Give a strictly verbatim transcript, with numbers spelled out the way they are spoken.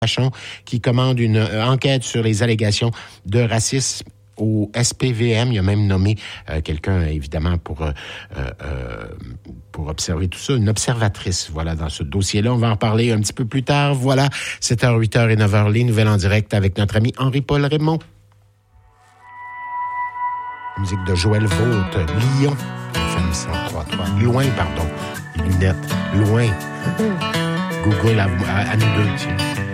qui commande une euh, enquête sur les allégations de racisme au S P V M. Il a même nommé euh, quelqu'un, évidemment, pour euh, euh, pour observer tout ça, une observatrice, voilà, dans ce dossier-là. On va en parler un petit peu plus tard. Voilà, sept heures, huit heures et neuf heures, les nouvelles en direct avec notre ami Henri-Paul Raymond. Musique de Joël Vaught, Lyon, F M cent trois trois. Loin, pardon, les lunettes, loin. Google à, à, à nous deux, tiens.